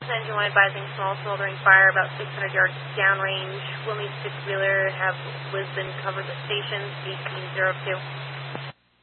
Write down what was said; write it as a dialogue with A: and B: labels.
A: Engine 1 advising small smoldering fire about 600 yards downrange. Will need six-wheeler. Have Lisbon cover the station. 1802.